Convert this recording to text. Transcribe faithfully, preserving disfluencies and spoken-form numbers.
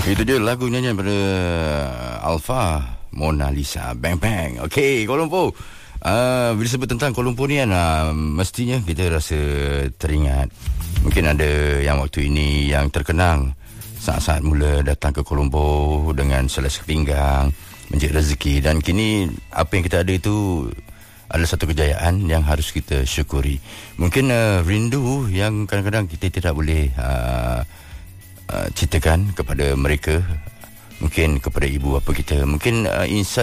Itu dia lagu nyanyian pada Alpha, Mona Lisa, Bang Bang. Okey, Kuala Lumpur. Uh, bila sebut tentang Kuala Lumpur ni kan, uh, mestinya kita rasa teringat. Mungkin ada yang waktu ini yang terkenang saat-saat mula datang ke Kuala Lumpur dengan selesa pinggang, mencari rezeki. Dan kini apa yang kita ada itu adalah satu kejayaan yang harus kita syukuri. Mungkin uh, rindu yang kadang-kadang kita tidak boleh uh, Uh, ceritakan kepada mereka, mungkin kepada ibu bapa kita, mungkin uh, insan